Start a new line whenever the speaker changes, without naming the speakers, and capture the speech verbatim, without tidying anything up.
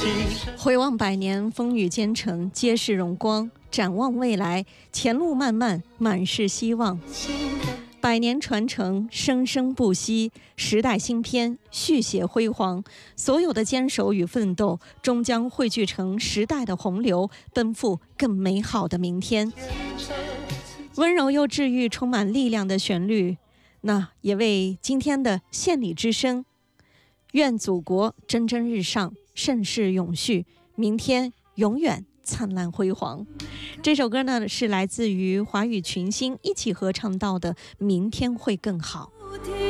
回望百年风雨兼程，皆是荣光；展望未来，前路漫漫，满是希望。百年传承，生生不息；时代新篇，续写辉煌。所有的坚守与奋斗，终将汇聚成时代的洪流，奔赴更美好的明天。温柔又治愈、充满力量的旋律，那也为今天的献礼之声。愿祖国蒸蒸日上，盛世永续，明天永远灿烂辉煌。这首歌呢，是来自于华语群星一起合唱到的《明天会更好》。